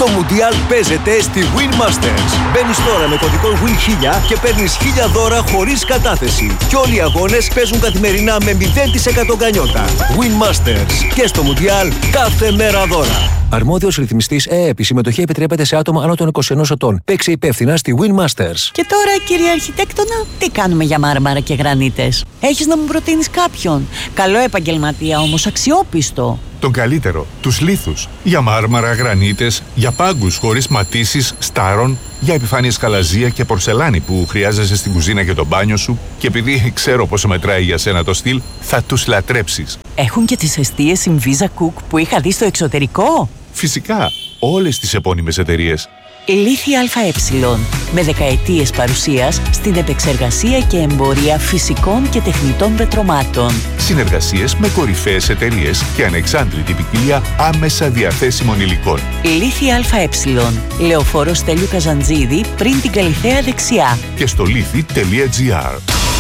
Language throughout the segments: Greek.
Το Μουντιάλ παίζεται στη Win Masters. Μπαίνεις τώρα με κωδικό WIN1000 και παίρνεις 1000 δώρα χωρίς κατάθεση. Και όλοι οι αγώνες παίζουν καθημερινά με 0% γκανιότα. Win Masters. Και στο Μουντιάλ κάθε μέρα δώρα. Αρμόδιος ρυθμιστής ΕΕΠ. Η συμμετοχή επιτρέπεται σε άτομα άνω των 21 ετών. Παίξε υπεύθυνα στη Win Masters. Και τώρα, κύριε Αρχιτέκτονα, τι κάνουμε για μάρμαρα και γρανίτες? Έχεις να μου προτείνεις κάποιον? Καλό επαγγελματία όμως, αξιόπιστο. Τον καλύτερο, τους λίθους. Για μάρμαρα, γρανίτες, για πάγκους χωρίς ματίσεις, στάρων, για επιφάνειες καλαζία και πορσελάνη που χρειάζεσαι στην κουζίνα και το μπάνιο σου. Και επειδή ξέρω πόσο μετράει για σένα το στυλ, θα τους λατρέψεις. Έχουν και τις εστίες Inviza Cook που είχα δει στο εξωτερικό. Φυσικά, όλες τις επώνυμες εταιρείες. Λίθη ΑΕ, με δεκαετίες παρουσίας στην επεξεργασία και εμπορία φυσικών και τεχνητών πετρωμάτων. Συνεργασίες με κορυφαίες εταιρείες και ανεξάντλητη ποικιλία άμεσα διαθέσιμων υλικών. Λίθη ΑΕ, Λεωφόρο Στέλιου Καζαντζίδη, πριν την Καλιθέα δεξιά. Και στο λίθη.gr.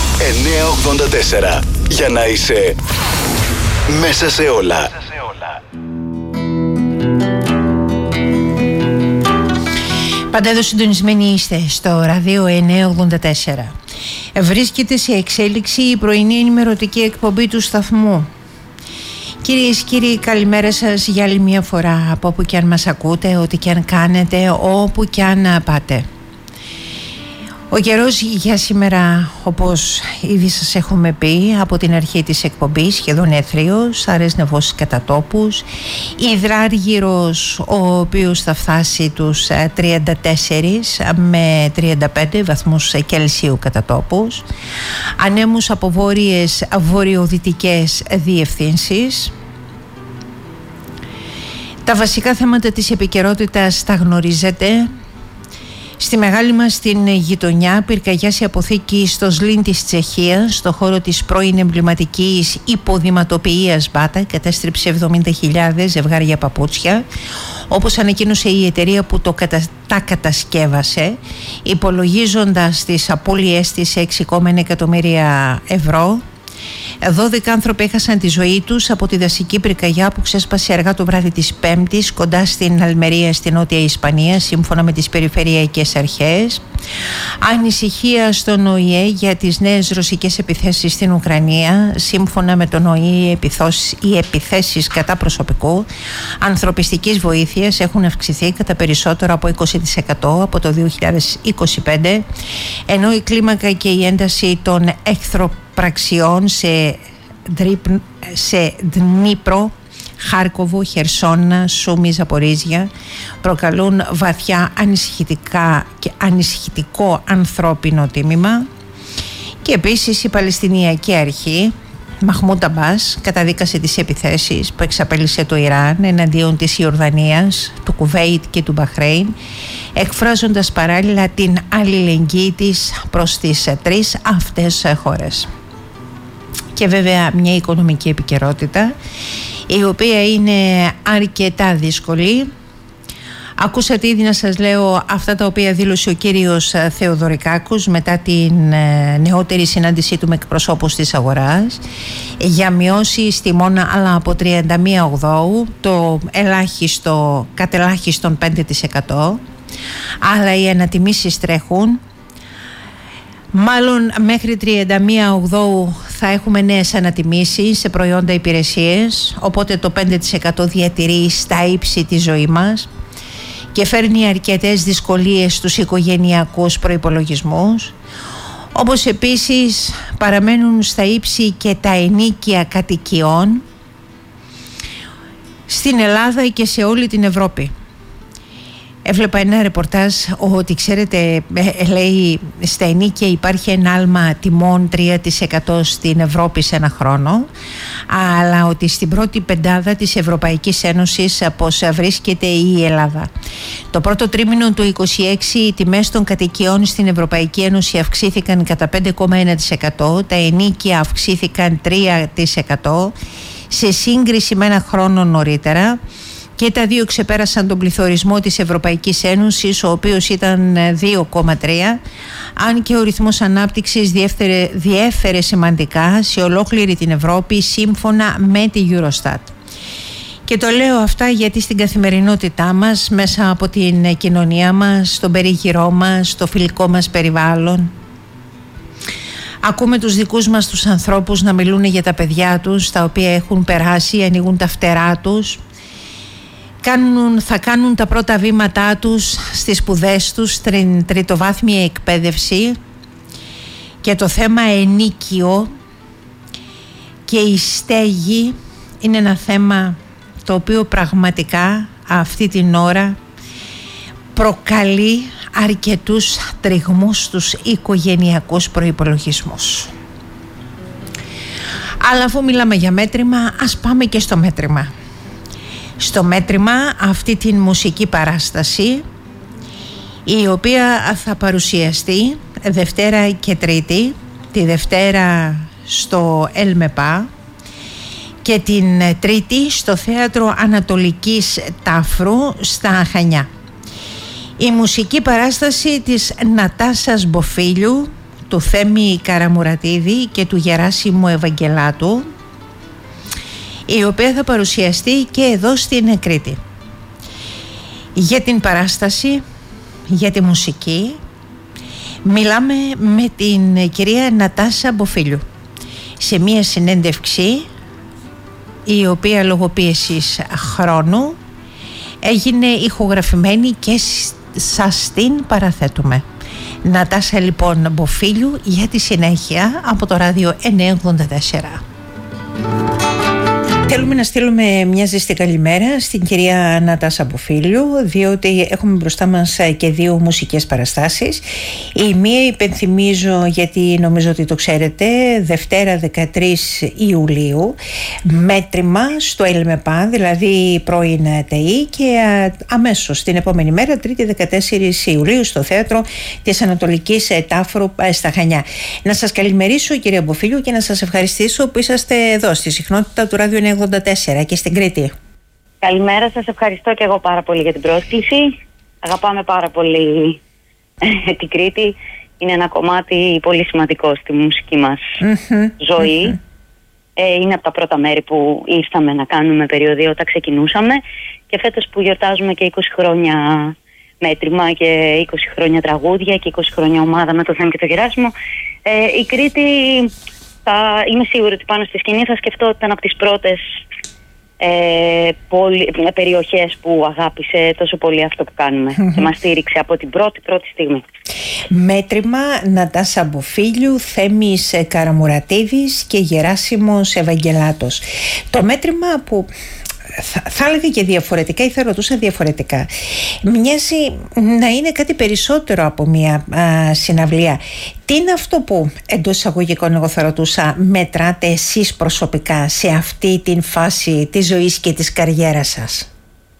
984. Για να είσαι μέσα σε όλα. Πάντα εδώ συντονισμένοι είστε στο ράδιο 984. Βρίσκεται σε εξέλιξη η πρωινή ενημερωτική εκπομπή του σταθμού. Κυρίες και κύριοι, καλημέρα σας για άλλη μια φορά, από όπου και αν μας ακούτε, ό,τι και αν κάνετε, όπου και αν πάτε. Ο καιρός για σήμερα, όπως ήδη σας έχουμε πει από την αρχή της εκπομπής, σχεδόν αίθριος, αρέσνευος κατά τόπους, υδράργυρος, ο οποίος θα φτάσει τους 34 με 35 βαθμούς Κελσίου κατά τόπους, ανέμους από βόρειες βορειοδυτικές διευθύνσεις. Τα βασικά θέματα της επικαιρότητας τα γνωρίζετε. Στη μεγάλη μας την γειτονιά πυρκαγιάσει αποθήκη στο Σλίν της Τσεχίας, στο χώρο της πρώην εμβληματικής υποδηματοποιίας Μπάτα, κατέστρεψε 70.000 ζευγάρια παπούτσια, όπως ανακοίνωσε η εταιρεία που τα κατασκεύασε, υπολογίζοντας τις απώλειές της σε 6,1 εκατομμύρια ευρώ. 12 άνθρωποι έχασαν τη ζωή τους από τη δασική πυρκαγιά που ξέσπασε αργά το βράδυ της Πέμπτης κοντά στην Αλμερία στη Νότια Ισπανία, σύμφωνα με τις περιφερειακές αρχές. Ανησυχία στον ΟΗΕ για τις νέες ρωσικές επιθέσεις στην Ουκρανία. Σύμφωνα με τον ΟΗΕ, οι επιθέσεις κατά προσωπικού ανθρωπιστικής βοήθειας έχουν αυξηθεί κατά περισσότερο από 20% από το 2025, ενώ η κλίμακα και η ένταση των εχθροπραξιών σε Δνίπρο, Χάρκοβο, Χερσόνα, Σούμι, Ζαπορίζια προκαλούν βαθιά ανησυχητικό ανθρώπινο τίμημα. Και επίσης η Παλαιστινιακή Αρχή, Μαχμούντ Αμπάς, καταδίκασε τις επιθέσεις που εξαπέλυσε το Ιράν εναντίον της Ιορδανίας, του Κουβέιτ και του Μπαχρέιν, εκφράζοντας παράλληλα την αλληλεγγύη της προς τις τρεις αυτές χώρες. Και βέβαια μια οικονομική επικαιρότητα, η οποία είναι αρκετά δύσκολη. Ακούσατε ήδη να σας λέω αυτά τα οποία δήλωσε ο κύριος Θεοδωρικάκος μετά την νεότερη συνάντησή του με εκπροσώπους της αγοράς για μειώσεις τιμών αλλά από 31 Οκτώου, το ελάχιστο κατελάχιστον 5%, αλλά οι ανατιμήσεις τρέχουν. Μάλλον μέχρι 31 Οκτώου θα έχουμε νέες ανατιμήσεις σε προϊόντα υπηρεσίες, οπότε το 5% διατηρεί στα ύψη τη ζωή μας και φέρνει αρκετές δυσκολίες στους οικογενειακούς προϋπολογισμούς, όπως επίσης παραμένουν στα ύψη και τα ενοίκια κατοικιών στην Ελλάδα και σε όλη την Ευρώπη. Έβλεπα ένα ρεπορτάζ ότι, ξέρετε, λέει, στα ενοίκια υπάρχει ένα άλμα τιμών 3% στην Ευρώπη σε ένα χρόνο, αλλά ότι στην πρώτη πεντάδα της Ευρωπαϊκής Ένωσης πως βρίσκεται η Ελλάδα. Το πρώτο τρίμηνο του 2026 οι τιμές των κατοικιών στην Ευρωπαϊκή Ένωση αυξήθηκαν κατά 5,1%, τα ενοίκια αυξήθηκαν 3% σε σύγκριση με ένα χρόνο νωρίτερα. Και τα δύο ξεπέρασαν τον πληθωρισμό της Ευρωπαϊκής Ένωσης, ο οποίος ήταν 2,3, αν και ο ρυθμός ανάπτυξης διέφερε σημαντικά σε ολόκληρη την Ευρώπη, σύμφωνα με τη Eurostat. Και το λέω αυτά γιατί στην καθημερινότητά μας, μέσα από την κοινωνία μας, στον περίγυρό μας, στο φιλικό μας περιβάλλον, ακούμε τους δικούς μας τους ανθρώπους να μιλούν για τα παιδιά τους, τα οποία έχουν περάσει, ανοίγουν τα φτερά τους, θα κάνουν τα πρώτα βήματά τους στις σπουδές τους, στην τριτοβάθμια εκπαίδευση, και το θέμα ενίκιο και η στέγη είναι ένα θέμα το οποίο πραγματικά αυτή την ώρα προκαλεί αρκετούς τριγμούς στους οικογενειακούς προϋπολογισμούς. Αλλά αφού μιλάμε για μέτρημα, ας πάμε και στο μέτρημα. Στο μέτρημα αυτή την μουσική παράσταση, η οποία θα παρουσιαστεί Δευτέρα και Τρίτη, τη Δευτέρα στο ΕΛΜΕΠΑ και την Τρίτη στο Θέατρο Ανατολικής Τάφρου στα Χανιά. Η μουσική παράσταση της Νατάσας Μποφίλιου, του Θέμη Καραμουρατίδη και του Γεράσιμου Ευαγγελάτου, η οποία θα παρουσιαστεί και εδώ στην Κρήτη. Για την παράσταση, για τη μουσική, μιλάμε με την κυρία Νατάσα Μποφίλιου σε μία συνέντευξη η οποία λόγω πίεσης χρόνου έγινε ηχογραφημένη και σας την παραθέτουμε. Νατάσα λοιπόν Μποφίλιου για τη συνέχεια από το ράδιο 984. Θέλουμε να στείλουμε μια ζεστή καλημέρα στην κυρία Νατάσα Μποφίλιου, διότι έχουμε μπροστά μας και δύο μουσικές παραστάσεις. Η μία, υπενθυμίζω γιατί νομίζω ότι το ξέρετε, Δευτέρα 13 Ιουλίου, μέτρημα στο ΕΛΜΕΠΑ, δηλαδή πρώην ΤΕΗ, και αμέσως την επόμενη μέρα, Τρίτη 14 Ιουλίου, στο Θέατρο της Ανατολικής Τάφρου στα Χανιά. Να σας καλημερίσω κυρία Μποφίλιου και να σας ευχαριστήσω που είσαστε εδώ στη συχνότητα του Ράδιο 984 και στην Κρήτη. Καλημέρα, σας ευχαριστώ και εγώ πάρα πολύ για την πρόσκληση. Αγαπάμε πάρα πολύ την Κρήτη. Είναι ένα κομμάτι πολύ σημαντικό στη μουσική μας ζωή. Είναι από τα πρώτα μέρη που ήρθαμε να κάνουμε περιοδία όταν ξεκινούσαμε, και φέτος που γιορτάζουμε και 20 χρόνια μέτρημα και 20 χρόνια τραγούδια και 20 χρόνια ομάδα με το Θέμη και το Γεράσιμο, η Κρήτη, είμαι σίγουρη ότι πάνω στη σκηνή θα σκεφτώ ότι ήταν από τις πρώτες περιοχές που αγάπησε τόσο πολύ αυτό που κάνουμε και μας στήριξε από την πρώτη στιγμή. Μέτρημα Νατάσα Μποφίλιου, Θέμης Καραμουρατίδης και Γεράσιμος Ευαγγελάτος. Το μέτρημα που θα έλεγα και διαφορετικά ή θα ρωτούσα διαφορετικά, μοιάζει να είναι κάτι περισσότερο από μια συναυλία. Τι είναι αυτό που εντός εισαγωγικών, εγώ θα ρωτούσα, μετράτε εσείς προσωπικά σε αυτή την φάση της ζωής και της καριέρας σας?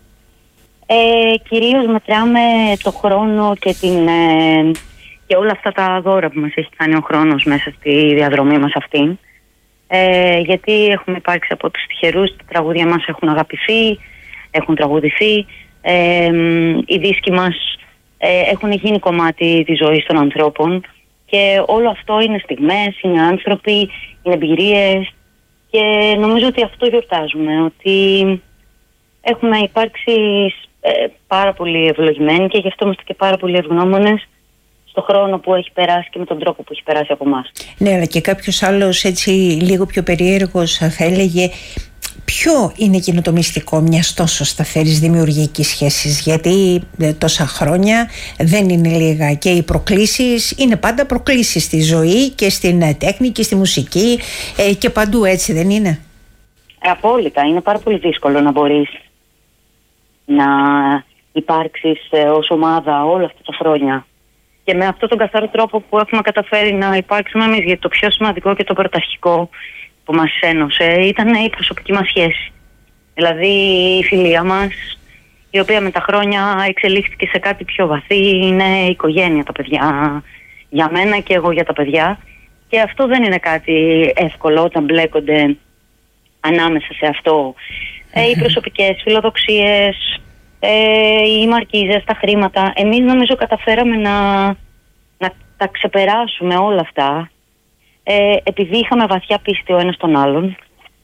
Κυρίως μετράμε το χρόνο και όλα αυτά τα δώρα που μας έχει κάνει ο χρόνος μέσα στη διαδρομή μας αυτή. Γιατί έχουμε υπάρξει από τους τυχερούς, τα τραγούδια μας έχουν αγαπηθεί, έχουν τραγουδηθεί, οι δίσκοι μας έχουν γίνει κομμάτι της ζωής των ανθρώπων, και όλο αυτό είναι στιγμές, είναι άνθρωποι, είναι εμπειρίες, και νομίζω ότι αυτό γιορτάζουμε, ότι έχουμε υπάρξει πάρα πολύ ευλογημένοι και γι' αυτό είμαστε και πάρα πολύ ευγνώμονες στον χρόνο που έχει περάσει και με τον τρόπο που έχει περάσει από εμάς. Ναι, αλλά και κάποιος άλλος έτσι λίγο πιο περίεργος θα έλεγε ποιο είναι εκείνο το μυστικό μιας τόσο σταθερής δημιουργικής σχέσης, γιατί τόσα χρόνια δεν είναι λίγα και οι προκλήσεις είναι πάντα προκλήσεις στη ζωή και στην τέχνη και στη μουσική και παντού, έτσι δεν είναι? Απόλυτα, είναι πάρα πολύ δύσκολο να μπορείς να υπάρξεις ως ομάδα όλα αυτά τα χρόνια. Και με αυτόν τον καθαρό τρόπο που έχουμε καταφέρει να υπάρξουμε εμείς, γιατί το πιο σημαντικό και το πρωταρχικό που μας ένωσε ήταν η προσωπική μας σχέση. Δηλαδή η φιλία μας, η οποία με τα χρόνια εξελίχθηκε σε κάτι πιο βαθύ, είναι η οικογένεια, τα παιδιά. Για μένα και εγώ για τα παιδιά. Και αυτό δεν είναι κάτι εύκολο όταν μπλέκονται ανάμεσα σε αυτό οι προσωπικές φιλοδοξίες, οι μαρκίζες, τα χρήματα. Εμείς νομίζω καταφέραμε να τα ξεπεράσουμε όλα αυτά, επειδή είχαμε βαθιά πίστη ο ένας τον άλλον,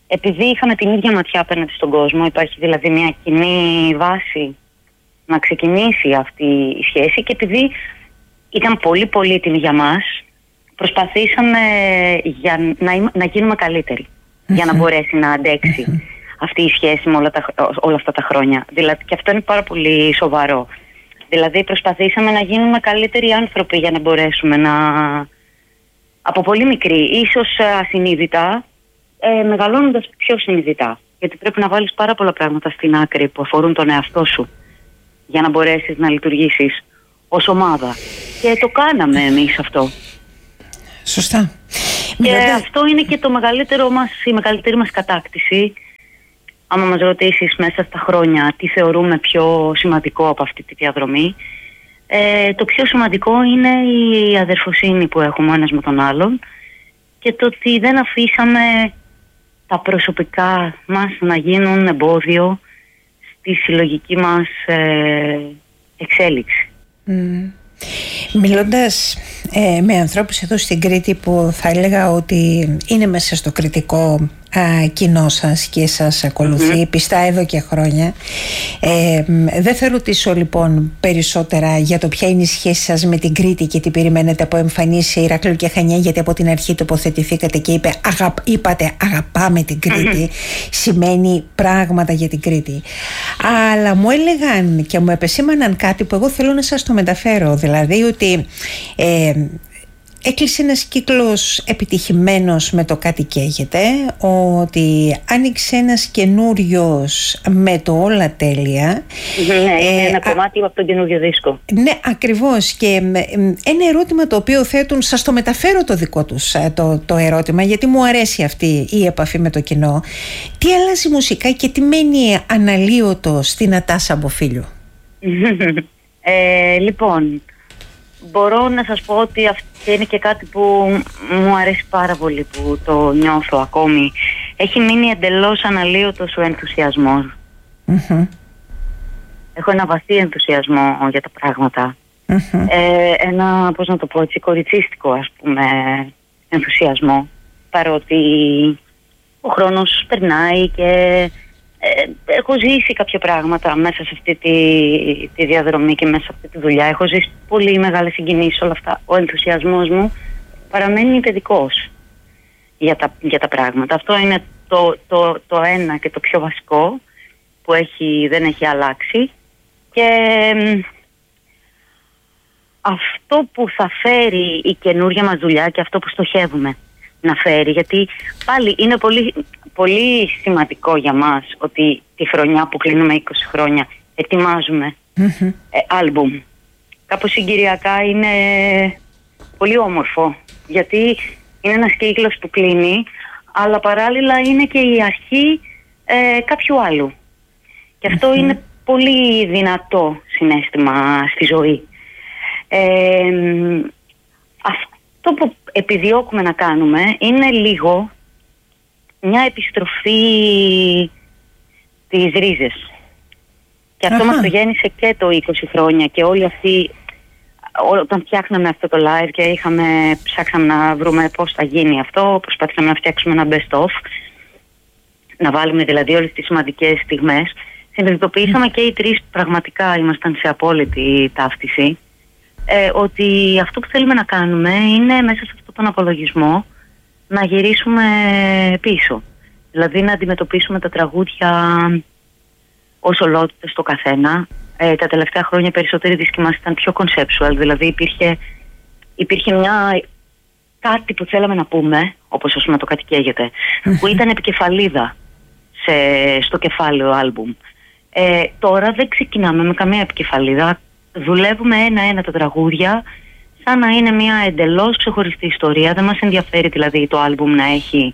επειδή είχαμε την ίδια ματιά απέναντι στον κόσμο, υπάρχει δηλαδή μια κοινή βάση να ξεκινήσει αυτή η σχέση, και επειδή ήταν πολύ πολύτιμη για μας, προσπαθήσαμε να γίνουμε καλύτεροι, για να μπορέσει να αντέξει αυτή η σχέση με όλα αυτά τα χρόνια. Δηλαδή, και αυτό είναι πάρα πολύ σοβαρό. Δηλαδή προσπαθήσαμε να γίνουμε καλύτεροι άνθρωποι για να μπορέσουμε να... Από πολύ μικροί, ίσως ασυνείδητα, μεγαλώνοντας πιο συνειδητά. Γιατί πρέπει να βάλεις πάρα πολλά πράγματα στην άκρη που αφορούν τον εαυτό σου για να μπορέσεις να λειτουργήσεις ως ομάδα. Και το κάναμε εμείς αυτό. Σωστά. Και αυτό είναι και το η μεγαλύτερη μας κατάκτηση. Άμα μας ρωτήσεις μέσα στα χρόνια τι θεωρούμε πιο σημαντικό από αυτή τη διαδρομή, το πιο σημαντικό είναι η αδερφοσύνη που έχουμε ο ένας με τον άλλον, και το ότι δεν αφήσαμε τα προσωπικά μας να γίνουν εμπόδιο στη συλλογική μας εξέλιξη. Μιλώντας με ανθρώπους εδώ στην Κρήτη που θα έλεγα ότι είναι μέσα στο κριτικό κοινό σας και σας ακολουθεί πιστά εδώ και χρόνια, δεν θα ρωτήσω λοιπόν περισσότερα για το ποια είναι η σχέση σας με την Κρήτη και τι περιμένετε από εμφανίσεις σε Ηράκλειο και Χανιά, γιατί από την αρχή τοποθετηθήκατε και είπατε αγαπάμε την Κρήτη, σημαίνει πράγματα για την Κρήτη. Αλλά μου έλεγαν και μου επεσήμαναν κάτι που εγώ θέλω να σας το μεταφέρω, δηλαδή ότι έκλεισε ένας κύκλος επιτυχημένος με το Κάτι καίγεται, ότι άνοιξε ένας καινούριος με το Όλα τέλεια. Ναι, είναι ένα κομμάτι από τον καινούριο δίσκο. Ναι, ακριβώς. Και ένα ερώτημα το οποίο θέτουν, σας το μεταφέρω το δικό τους το ερώτημα, γιατί μου αρέσει αυτή η επαφή με το κοινό. Τι αλλάζει μουσικά και τι μένει αναλύωτο στην Νατάσα Μποφίλιου? Λοιπόν, μπορώ να σας πω ότι αυτό είναι και κάτι που μου αρέσει πάρα πολύ, που το νιώθω ακόμη. Έχει μείνει εντελώς αναλύωτος ο ενθουσιασμός. Έχω ένα βαθύ ενθουσιασμό για τα πράγματα. Ένα, πώς να το πω έτσι, κοριτσίστικο ας πούμε ενθουσιασμό, παρότι ο χρόνος περνάει και έχω ζήσει κάποια πράγματα μέσα σε αυτή τη διαδρομή και μέσα σε αυτή τη δουλειά. Έχω ζήσει πολύ μεγάλες συγκινήσεις, όλα αυτά. Ο ενθουσιασμός μου παραμένει παιδικός για τα πράγματα. Αυτό είναι το ένα και το πιο βασικό που δεν έχει αλλάξει. Και αυτό που θα φέρει η καινούργια μας δουλειά και αυτό που στοχεύουμε να φέρει, γιατί πάλι είναι πολύ, πολύ σημαντικό για μας ότι τη χρονιά που κλείνουμε 20 χρόνια ετοιμάζουμε άλμπουμ. Κάπως συγκυριακά είναι πολύ όμορφο, γιατί είναι ένας κύκλος που κλείνει, αλλά παράλληλα είναι και η αρχή κάποιου άλλου. Και αυτό είναι πολύ δυνατό συναίσθημα στη ζωή. Αυτό που επιδιώκουμε να κάνουμε είναι λίγο μια επιστροφή στις ρίζες. Και αυτό μας το γέννησε και το 20 χρόνια, και όλοι αυτοί όταν φτιάχναμε αυτό το live και ψάξαμε να βρούμε πώς θα γίνει αυτό, προσπαθήσαμε να φτιάξουμε ένα best of, να βάλουμε δηλαδή όλες τις σημαντικές στιγμές. Συνειδητοποιήσαμε και οι τρεις, πραγματικά ήμασταν σε απόλυτη ταύτιση, ότι αυτό που θέλουμε να κάνουμε είναι μέσα σε αυτόν τον απολογισμό να γυρίσουμε πίσω. Δηλαδή να αντιμετωπίσουμε τα τραγούδια ως ολότητες το καθένα. Τα τελευταία χρόνια περισσότεροι δίσκοι μας ήταν πιο conceptual, δηλαδή υπήρχε κάτι που θέλαμε να πούμε, όπως ας πούμε το Κάτι καίγεται, που ήταν επικεφαλίδα στο κεφάλαιο άλμπουμ. Τώρα δεν ξεκινάμε με καμία επικεφαλίδα. Δουλεύουμε ένα-ένα τα τραγούδια σαν να είναι μια εντελώς ξεχωριστή ιστορία. Δεν μας ενδιαφέρει δηλαδή το άλμπουμ να έχει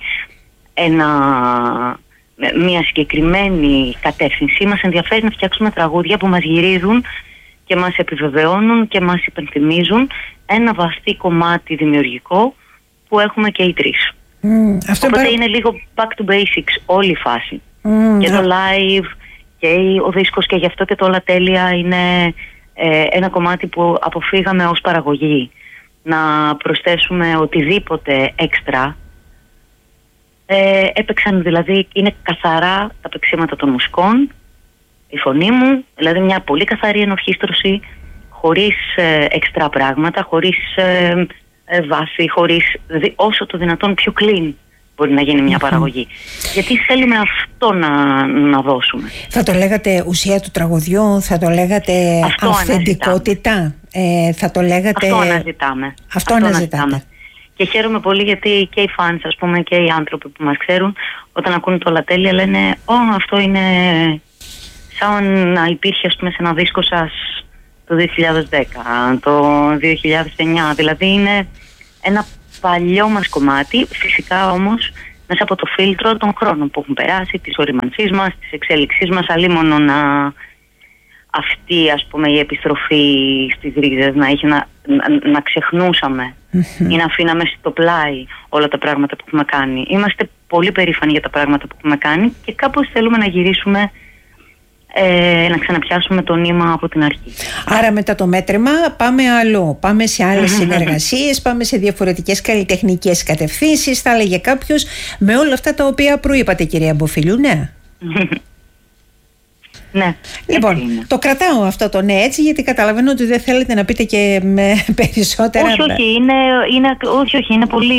μια συγκεκριμένη κατεύθυνση. Μας ενδιαφέρει να φτιάξουμε τραγούδια που μας γυρίζουν και μας επιβεβαιώνουν και μας υπενθυμίζουν ένα βαθύ κομμάτι δημιουργικό που έχουμε και οι τρεις. Οπότε είναι λίγο back to basics όλη η φάση. Και το live και ο δίσκος, και γι' αυτό και το Όλα τέλεια είναι ένα κομμάτι που αποφύγαμε ως παραγωγή. Να προσθέσουμε οτιδήποτε έξτρα Έπαιξαν, δηλαδή είναι καθαρά τα παίξήματα των μουσικών, η φωνή μου, δηλαδή μια πολύ καθαρή ενορχήστρωση, χωρίς εξτρά πράγματα, χωρίς βάση, χωρίς, δηλαδή όσο το δυνατόν πιο clean μπορεί να γίνει μια παραγωγή. Γιατί θέλουμε αυτό να δώσουμε. Θα το λέγατε ουσία του τραγουδιού, θα το λέγατε αυθεντικότητα, θα το λέγατε... Αυτό αναζητάμε. Και χαίρομαι πολύ γιατί και οι fans, ας πούμε, και οι άνθρωποι που μας ξέρουν, όταν ακούν το Όλα Τέλεια λένε αυτό είναι σαν να υπήρχε, ας πούμε, σε ένα δίσκο σας το 2010, το 2009. Δηλαδή είναι ένα παλιό μας κομμάτι, φυσικά όμως μέσα από το φίλτρο των χρόνων που έχουν περάσει, της οριμανσής μας, της εξέλιξής μας, αλίμονο να αυτή, ας πούμε, η επιστροφή στις ρίζες να ξεχνούσαμε ή να αφήναμε στο πλάι όλα τα πράγματα που έχουμε κάνει. Είμαστε πολύ περήφανοι για τα πράγματα που έχουμε κάνει και κάπως θέλουμε να γυρίσουμε, να ξαναπιάσουμε το νήμα από την αρχή. Άρα μετά το μέτρημα πάμε αλλού, πάμε σε άλλες συνεργασίες, πάμε σε διαφορετικές καλλιτεχνικές κατευθύνσεις, θα έλεγε κάποιος, με όλα αυτά τα οποία προείπατε, κυρία Μποφίλιου, ναι. Ναι, λοιπόν, το κρατάω αυτό το ναι έτσι, γιατί καταλαβαίνω ότι δεν θέλετε να πείτε και με περισσότερα. Όχι, είναι πολύ...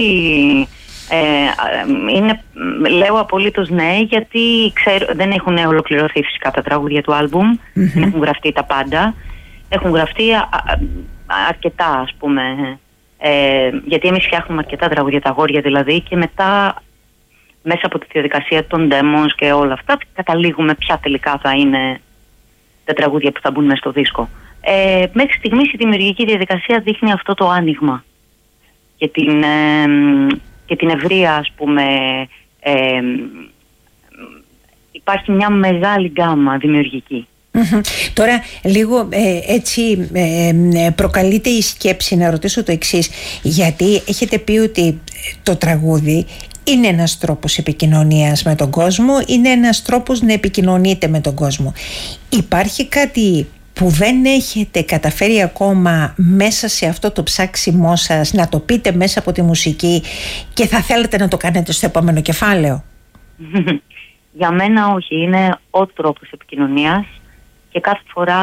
λέω απολύτως ναι, γιατί δεν έχουν ολοκληρωθεί φυσικά τα τραγούδια του άλμπουμ, δεν έχουν γραφτεί τα πάντα, έχουν γραφτεί αρκετά, ας πούμε, γιατί εμείς φτιάχνουμε αρκετά τραγούδια, τα αγόρια δηλαδή, και μετά μέσα από τη διαδικασία των demos και όλα αυτά καταλήγουμε ποια τελικά θα είναι τα τραγούδια που θα μπουν μέσα στο δίσκο. Μέχρι στιγμής η δημιουργική διαδικασία δείχνει αυτό το άνοιγμα και την ευρεία, ας πούμε, υπάρχει μια μεγάλη γκάμα δημιουργική. Τώρα λίγο έτσι προκαλείται η σκέψη να ρωτήσω το εξής, γιατί έχετε πει ότι το τραγούδι είναι ένας τρόπος επικοινωνίας με τον κόσμο, είναι ένας τρόπος να επικοινωνείτε με τον κόσμο. Υπάρχει κάτι που δεν έχετε καταφέρει ακόμα μέσα σε αυτό το ψάξιμό σας να το πείτε μέσα από τη μουσική και θα θέλετε να το κάνετε στο επόμενο κεφάλαιο? Για μένα όχι, είναι ο τρόπος επικοινωνίας και κάθε φορά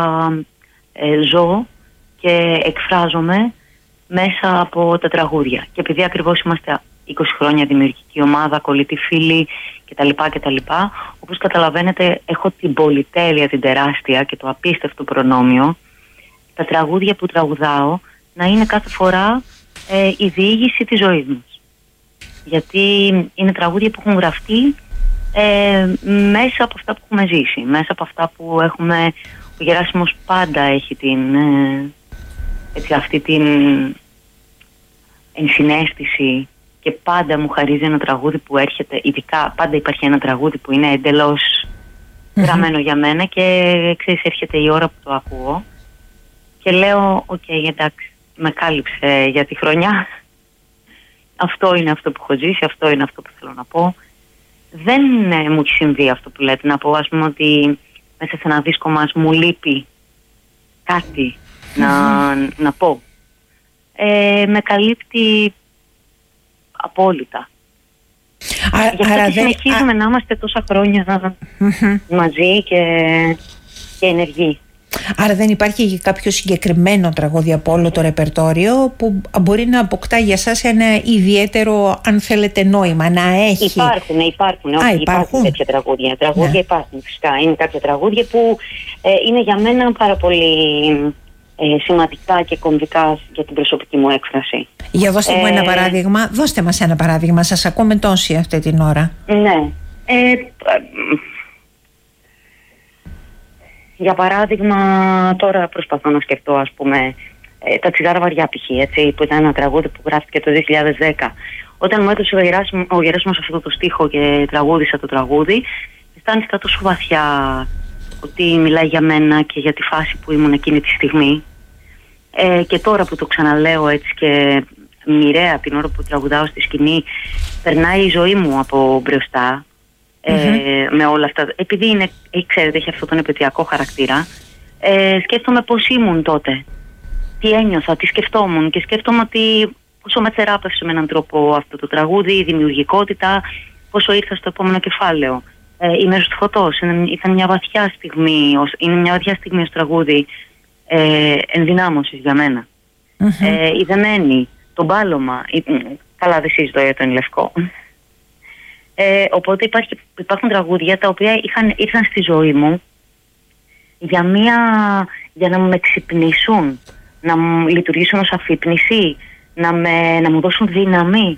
ζω και εκφράζομαι μέσα από τα τραγούδια. Και επειδή ακριβώς είμαστε 20 χρόνια δημιουργική ομάδα, κολλητοί φίλοι κτλ. Όπως καταλαβαίνετε, έχω την πολυτέλεια, την τεράστια και το απίστευτο προνόμιο τα τραγούδια που τραγουδάω να είναι κάθε φορά η διήγηση της ζωής μας. Γιατί είναι τραγούδια που έχουν γραφτεί μέσα από αυτά που έχουμε ζήσει, μέσα από αυτά που έχουμε. Ο Γεράσιμος πάντα έχει αυτή την ενσυναίσθηση και πάντα μου χαρίζει ένα τραγούδι που έρχεται, ειδικά πάντα υπάρχει ένα τραγούδι που είναι εντελώς γραμμένο για μένα και ξέρεις, έρχεται η ώρα που το ακούω και λέω εντάξει, με κάλυψε για τη χρονιά, αυτό είναι αυτό που έχω ζήσει, αυτό είναι αυτό που θέλω να πω. Δεν μου έχει συμβεί αυτό που λέτε, να πω, ας πούμε, ότι μέσα σε ένα δίσκο μας μου λείπει κάτι να πω. Με καλύπτει απόλυτα. Γι' αυτό και συνεχίζουμε να είμαστε τόσα χρόνια μαζί και ενεργοί. Άρα δεν υπάρχει κάποιο συγκεκριμένο τραγούδι από όλο το ρεπερτόριο που μπορεί να αποκτά για σας ένα ιδιαίτερο, αν θέλετε, νόημα, να έχει? Υπάρχουν τέτοια τραγούδια. Τραγούδια υπάρχουν φυσικά. Είναι κάποια τραγούδια που είναι για μένα πάρα πολύ σημαντικά και κομβικά για την προσωπική μου έκφραση. Για δώστε μου ένα παράδειγμα. Δώστε μας ένα παράδειγμα. Σας ακούμε τόσοι αυτή την ώρα. Ναι. Για παράδειγμα, τώρα προσπαθώ να σκεφτώ, ας πούμε, τα τσιγάρα βαριά π.χ., έτσι, που ήταν ένα τραγούδι που γράφτηκε το 2010. Όταν μου έδωσε ο Γεράσιμος αυτό το στίχο και τραγούδισα το τραγούδι, αισθάνθηκα τόσο βαθιά ότι μιλάει για μένα και για τη φάση που ήμουν εκείνη τη στιγμή. Και τώρα που το ξαναλέω έτσι και μοιραία την ώρα που τραγουδάω στη σκηνή, περνάει η ζωή μου από μπροστά. Με όλα αυτά, επειδή ξέρετε, έχει αυτόν τον επαιτειακό χαρακτήρα, σκέφτομαι πώς ήμουν τότε, τι ένιωθα, τι σκεφτόμουν και σκέφτομαι ότι πόσο με θεράπευσε με έναν τρόπο αυτό το τραγούδι, η δημιουργικότητα, πόσο ήρθα στο επόμενο κεφάλαιο. Η Μέρος του Φωτός ήταν μια βαθιά στιγμή, είναι μια βαθιά στιγμή ως τραγούδι ενδυνάμωσης για μένα. Η Δεμένη, το Μπάλωμα, καλά δεν συζητώ για τον Λευκό. Οπότε υπάρχουν τραγούδια τα οποία ήρθαν στη ζωή μου για να με ξυπνήσουν, να μου λειτουργήσουν ως αφύπνιση, να μου δώσουν δύναμη.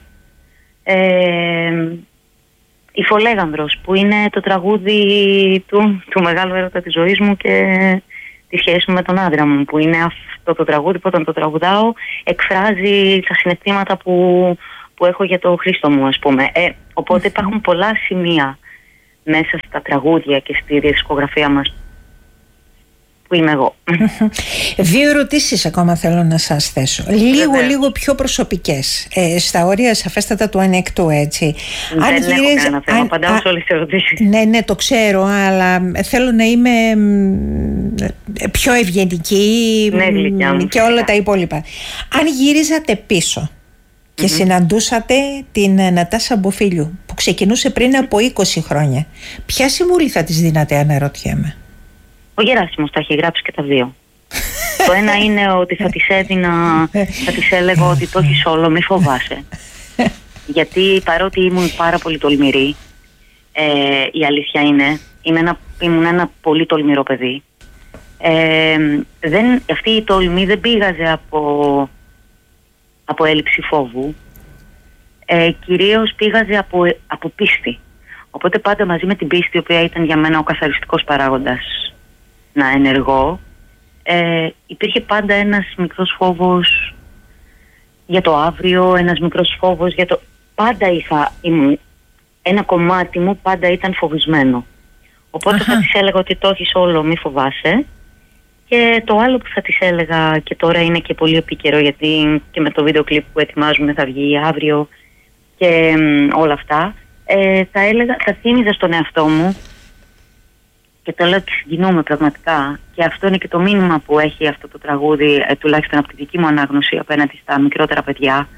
Η Φολέγανδρος, που είναι το τραγούδι του μεγάλου έρωτα της ζωής μου και τη σχέση μου με τον άντρα μου, που είναι αυτό το τραγούδι που όταν το τραγουδάω εκφράζει τα συναισθήματα που έχω για το Χρήστο μου, ας πούμε. Οπότε υπάρχουν πολλά σημεία μέσα στα τραγούδια και στη δισκογραφία μας που είμαι εγώ. 2 ερωτήσεις ακόμα θέλω να σας θέσω. Λίγο πιο προσωπικές. Στα όρια σαφέστατα του ανεκτού, έτσι. Δεν έχω κανένα θέμα, απαντάω σε όλες τις ερωτήσεις. Ναι, το ξέρω, αλλά θέλω να είμαι πιο ευγενική, και όλα τα υπόλοιπα. Αν γύριζατε πίσω και συναντούσατε την Νατάσα Μποφίλιου που ξεκινούσε πριν από 20 χρόνια, ποια συμβουλή θα της δίνατε, αναρωτιέμαι? Ο Γεράσιμος τα έχει γράψει και τα 2. Το ένα είναι ότι θα της έλεγα ότι το έχεις όλο, μη φοβάσαι. Γιατί παρότι ήμουν πάρα πολύ τολμηρή, η αλήθεια είναι, ήμουν ένα πολύ τολμηρό παιδί. Αυτή η τολμή δεν πήγαζε από έλλειψη φόβου, κυρίως πήγαζε από πίστη. Οπότε πάντα μαζί με την πίστη, η οποία ήταν για μένα ο καθαριστικός παράγοντας να ενεργώ, υπήρχε πάντα ένας μικρός φόβος για το αύριο, ένας μικρός φόβος για το... Ένα κομμάτι μου πάντα ήταν φοβισμένο. Οπότε θα της έλεγα ότι το έχεις όλο, μη φοβάσαι. Και το άλλο που θα της έλεγα, και τώρα είναι και πολύ επίκαιρο, γιατί και με το βίντεο κλιπ που ετοιμάζουμε θα βγει αύριο και όλα αυτά, θα θύμιζα στον εαυτό μου, και το λέω και συγκινούμε πραγματικά, και αυτό είναι και το μήνυμα που έχει αυτό το τραγούδι, τουλάχιστον από τη δική μου ανάγνωση απέναντι στα μικρότερα παιδιά,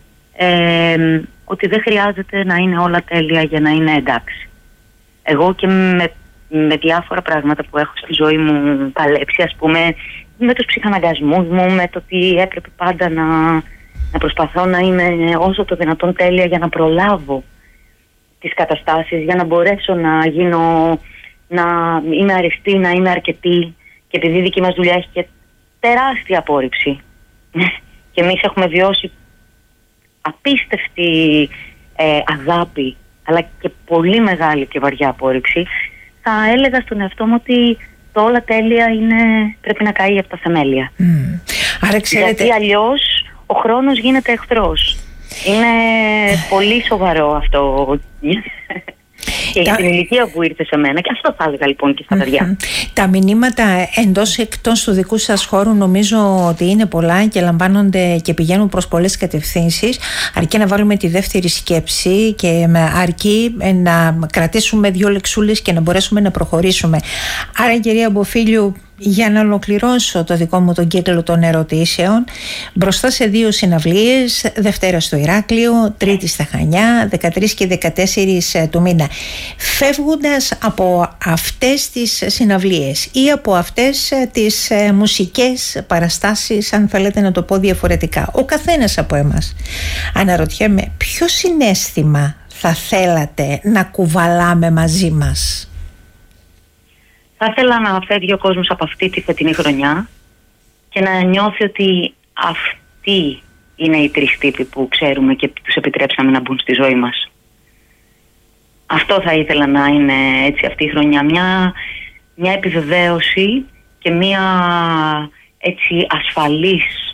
ότι δεν χρειάζεται να είναι όλα τέλεια για να είναι εντάξει. Εγώ και με διάφορα πράγματα που έχω στη ζωή μου παλέψει, ας πούμε, με τους ψυχαναγκασμούς μου, με το ότι έπρεπε πάντα να προσπαθώ να είμαι όσο το δυνατόν τέλεια για να προλάβω τις καταστάσεις, για να μπορέσω να είμαι αριστή, να είμαι αρκετή, και επειδή η δική μας δουλειά έχει και τεράστια απόρριψη και εμείς έχουμε βιώσει απίστευτη αγάπη, αλλά και πολύ μεγάλη και βαριά απόρριψη, θα έλεγα στον εαυτό μου ότι το όλα τέλεια πρέπει να καεί από τα θεμέλια. Άρα, ξέρετε... Γιατί αλλιώς ο χρόνος γίνεται εχθρός. Είναι πολύ σοβαρό αυτό. Και για την ηλικία που ήρθε σε μένα, και αυτό θα έλεγα λοιπόν και στα παιδιά. Τα μηνύματα εντός εκτός του δικού σας χώρου νομίζω ότι είναι πολλά και λαμβάνονται και πηγαίνουν προς πολλές κατευθύνσεις, αρκεί να βάλουμε τη δεύτερη σκέψη και αρκεί να κρατήσουμε 2 λεξούλες και να μπορέσουμε να προχωρήσουμε. Άρα, κυρία Μποφίλιου, για να ολοκληρώσω το δικό μου τον κύκλο των ερωτήσεων, μπροστά σε 2 συναυλίες, Δευτέρα στο Ηράκλειο, Τρίτη στα Χανιά, 13 και 14 του μήνα. Φεύγοντας από αυτές τις συναυλίες ή από αυτές τις μουσικές παραστάσεις, αν θέλετε να το πω διαφορετικά, ο καθένας από εμάς, αναρωτιέμαι ποιο συναίσθημα θα θέλατε να κουβαλάμε μαζί μας? Θα ήθελα να φεύγει ο κόσμος από αυτή τη φετινή χρονιά και να νιώθει ότι αυτοί είναι οι 3 τύποι που ξέρουμε και τους επιτρέψαμε να μπουν στη ζωή μας. Αυτό θα ήθελα να είναι έτσι αυτή η χρονιά. Μια επιβεβαίωση και μια έτσι ασφαλής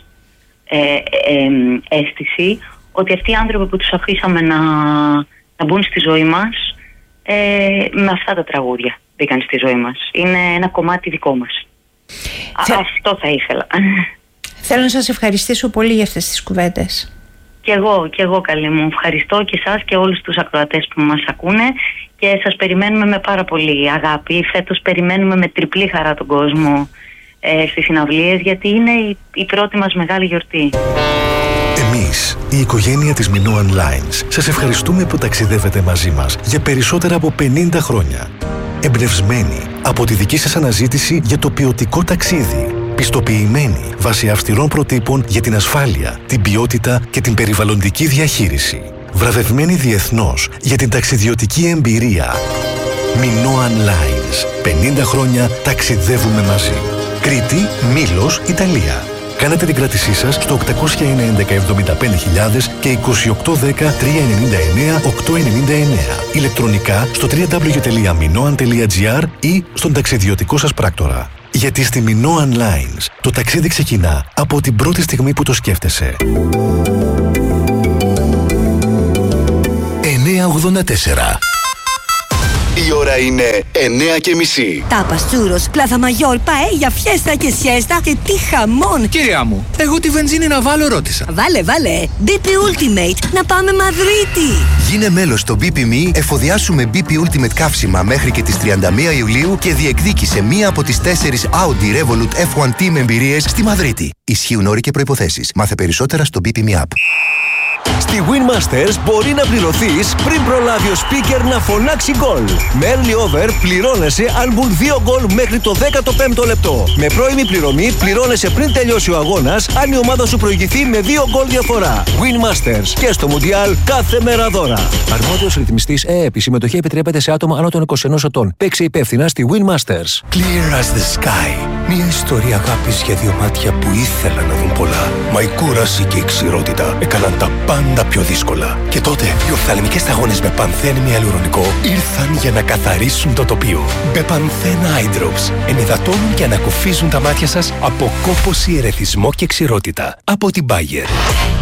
αίσθηση ότι αυτοί οι άνθρωποι που τους αφήσαμε να μπουν στη ζωή μας με αυτά τα τραγούδια μπήκαν στη ζωή μας. Είναι ένα κομμάτι δικό μας. Αυτό θα ήθελα. Θέλω να σας ευχαριστήσω πολύ για αυτές τις κουβέντες. Και εγώ καλή μου. Ευχαριστώ και εσάς και όλους τους ακροατές που μας ακούνε, και σας περιμένουμε με πάρα πολύ αγάπη. Φέτος περιμένουμε με τριπλή χαρά τον κόσμο στις συναυλίες, γιατί είναι η πρώτη μας μεγάλη γιορτή. Εμείς, η οικογένεια της Minoan Lines, σας ευχαριστούμε που ταξιδεύετε μαζί μας για περισσότερα από 50 χρόνια. Εμπνευσμένοι από τη δική σας αναζήτηση για το ποιοτικό ταξίδι. Πιστοποιημένοι βάσει αυστηρών προτύπων για την ασφάλεια, την ποιότητα και την περιβαλλοντική διαχείριση. Βραβευμένοι διεθνώς για την ταξιδιωτική εμπειρία. Minoan Lines. 50 χρόνια ταξιδεύουμε μαζί. Κρήτη, Μήλος, Ιταλία. Κάνετε την κράτησή σας στο 809-75.000 και 2810-399-899. Ηλεκτρονικά στο www.minoan.gr ή στον ταξιδιωτικό σας πράκτορα. Γιατί στη Minoan Lines το ταξίδι ξεκινά από την πρώτη στιγμή που το σκέφτεσαι. 984. Η ώρα είναι 9:30. Τάπας, τσούρος, πλάθα μαγιόρ, παέλια, φιέστα και σιέστα και τι χαμόν! Κυρία μου, εγώ τη βενζίνη να βάλω ρώτησα. Βάλε, BP Ultimate, να πάμε Μαδρίτη! Γίνε μέλος στο BP.me, εφοδιάσουμε BP Ultimate καύσιμα μέχρι και τις 31 Ιουλίου και διεκδίκησε μία από τις 4 Audi Revolut F1 Team εμπειρίες στη Μαδρίτη. Ισχύουν όροι και προϋποθέσεις. Μάθε περισσότερα στο BP.me app. Στη Win Masters μπορεί να πληρωθείς πριν προλάβει ο speaker να φωνάξει γκολ. Με early over πληρώνεσαι αν μπουν 2 γκολ μέχρι το 15ο λεπτό. Με πρώιμη πληρωμή πληρώνεσαι πριν τελειώσει ο αγώνας αν η ομάδα σου προηγηθεί με 2 γκολ διαφορά. Win Masters και στο Mundial κάθε μέρα δώρα. Αρμόδιος ρυθμιστής ΕΕΠ. Η συμμετοχή επιτρέπεται σε άτομα άνω των 21 ετών. Παίξε υπεύθυνα στη Win Masters. Clear as the sky. Μια ιστορία αγάπης για 2 μάτια που ήθελαν να δουν πολλά. Μα η κούραση και η ξηρότητα έκαναν τα πάντα πιο δύσκολα. Και τότε οι οφθαλμικές σταγόνες με πανθένη αλουρονικό ήρθαν για να καθαρίσουν το τοπίο. Μπεπανθέν Eye Drops ενυδατώνουν και ανακουφίζουν τα μάτια σας από κόπωση, ερεθισμό και ξηρότητα. Από την Bayer.